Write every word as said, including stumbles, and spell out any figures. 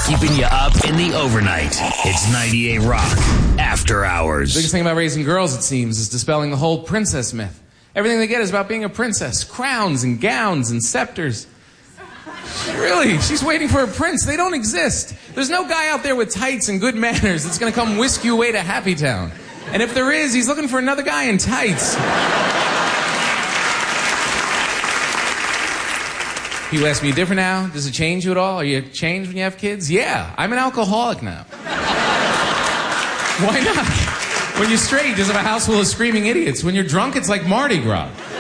Keeping you up in the overnight. It's ninety-eight Rock After Hours. The biggest thing about raising girls, it seems, is dispelling the whole princess myth. Everything they get is about being a princess. Crowns and gowns and scepters. Really, she's waiting for a prince. They don't exist. There's no guy out there with tights and good manners that's going to come whisk you away to Happy Town. And if there is, he's looking for another guy in tights. People ask me, you different now? Does it change you at all? Are you changed when you have kids? Yeah, I'm an alcoholic now. Why not? When you're straight, you just have a house full of screaming idiots. When you're drunk, it's like Mardi Gras.